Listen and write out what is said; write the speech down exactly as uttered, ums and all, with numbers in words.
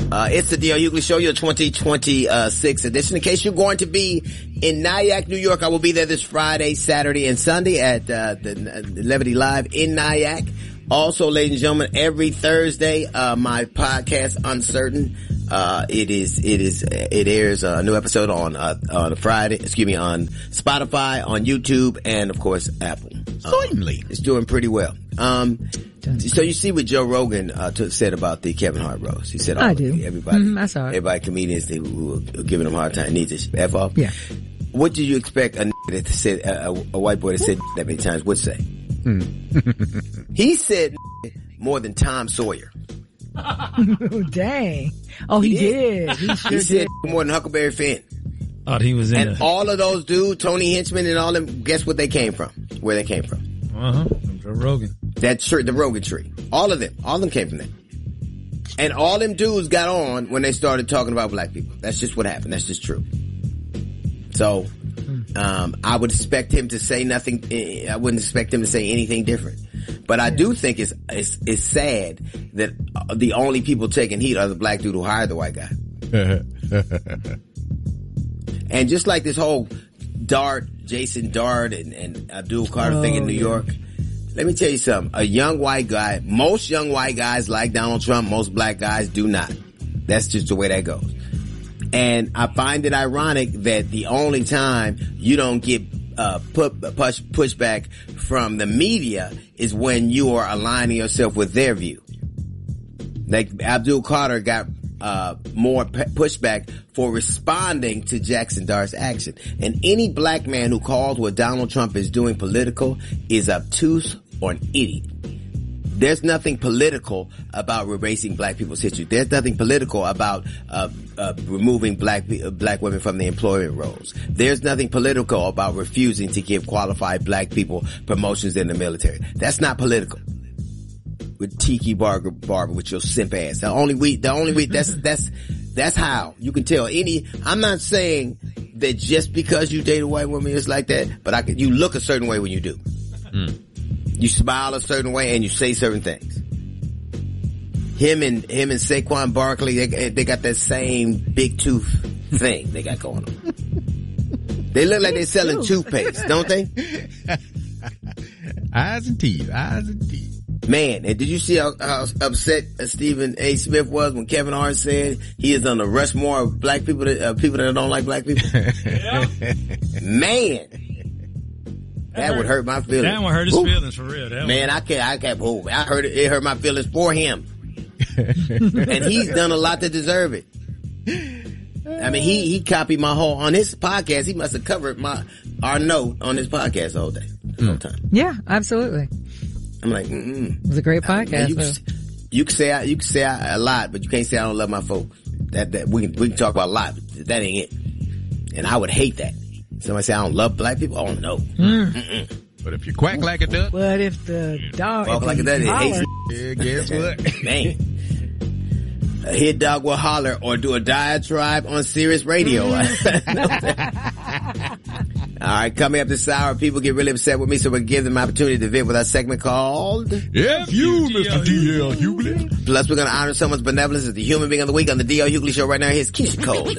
Uh, it's the D L Hughley Show, your twenty twenty-six edition. In case you're going to be in Nyack, New York, I will be there this Friday, Saturday, and Sunday at uh, the, the Levity Live in Nyack. Also, ladies and gentlemen, every Thursday, uh, my podcast, Uncertain, uh, it is, it is, it airs a new episode on, uh, on Friday, excuse me, on Spotify, on YouTube, and of course, Apple. Certainly. Um, it's doing pretty well. Um, so you see what Joe Rogan, uh, t- said about the Kevin Hart roast. He said, oh, I do. Everybody, mm-hmm, I saw it. Everybody, comedians, they who are giving him a hard time need to F off. Yeah. What do you expect a that said, a, a white boy that said that many times would say? Mm. He said more than Tom Sawyer. Oh, dang. Oh, he, he did. did. He, sure he said did. more than Huckleberry Finn. Oh, he was in And a- all of those dudes, Tony Hinchman and all them, guess what they came from? Where they came from? Uh-huh. From Joe Rogan. That tree, the Rogan tree. All of them. All of them came from there. And all them dudes got on when they started talking about black people. That's just what happened. That's just true. So, um, I would expect him to say nothing. I wouldn't expect him to say anything different. But I do think it's, it's, it's sad that the only people taking heat are the black dude who hired the white guy. And just like this whole Dart, Jason Dart and, and Abdul Carter oh, thing in New yeah. York, let me tell you something. A young white guy, most young white guys like Donald Trump, most black guys do not. That's just the way that goes. And I find it ironic that the only time you don't get uh put push pushback from the media is when you are aligning yourself with their view. Like Abdul Carter got uh more p- pushback for responding to Jackson Dart's action. And any black man who calls what Donald Trump is doing political is obtuse or an idiot. There's nothing political about erasing black people's history. There's nothing political about uh, uh removing black uh, black women from the employment roles. There's nothing political about refusing to give qualified black people promotions in the military. That's not political. With Tiki Barber, Barber with your simp ass. The only we, the only we, that's, that's, that's how you can tell any, I'm not saying that just because you date a white woman it's like that, but I can, you look a certain way when you do. Mm. You smile a certain way and you say certain things. Him and, him and Saquon Barkley, they, they got that same big tooth thing they got going on. They look like they're selling toothpaste, don't they? Eyes and teeth, eyes and teeth. Man, and did you see how, how upset Stephen A. Smith was when Kevin Hart said he is on the Rushmore of black people that, uh, people that don't like black people? Yeah. Man. That, that would hurt my feelings. That would hurt his Ooh. feelings for real. That Man, one. I can't, I can't, oh, I heard it, it hurt my feelings for him. And he's done a lot to deserve it. I mean, he, he copied my whole, on his podcast, he must have covered my, our note on his podcast the whole day, the whole time. Yeah, absolutely. I'm like, mm-mm. It was a great podcast. You can, you can say I, you can say I, a lot, but you can't say I don't love my folks. That that we can we can talk about a lot, but that ain't it. And I would hate that. Somebody say I don't love black people. Oh no. Mm. But if you quack like a duck, but if the dog walk like a duck, it hates yeah, guess what? Man, a hit dog will holler or do a diatribe on Sirius Radio. All right, coming up this hour, people get really upset with me, so we'll give them an opportunity to vent with our segment called F you, Mister D L Hughley. Plus, we're going to honor someone's benevolence as the human being of the week on the D L Hughley Show right now. Here's Keisha Cole.